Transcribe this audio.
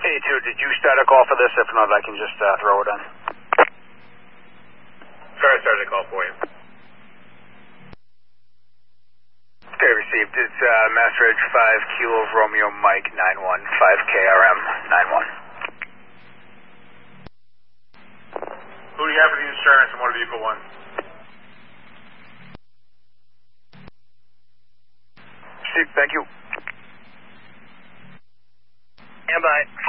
Hey, 2, did you start a call for this? If not, I can just throw it in. Sorry, I started a call for you. Okay, received. It's Master Edge 5 Kilo Romeo Mike 91 5 KRM 91. Who do you have for the insurance and motor vehicle 1? Received, thank you. Stand by.